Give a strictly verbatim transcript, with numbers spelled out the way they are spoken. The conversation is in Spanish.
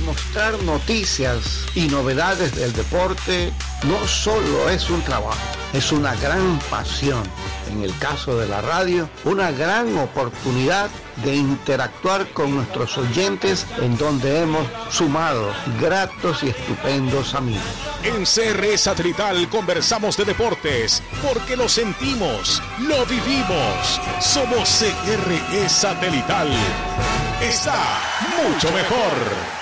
mostrar noticias y novedades del deporte no solo es un trabajo, es una gran pasión. En el caso de la radio, una gran oportunidad de interactuar con nuestros oyentes, en donde hemos sumado gratos y estupendos amigos. En C R E Satelital conversamos de deportes, porque lo sentimos, lo vivimos. Somos C R E Satelital. Está mucho mejor.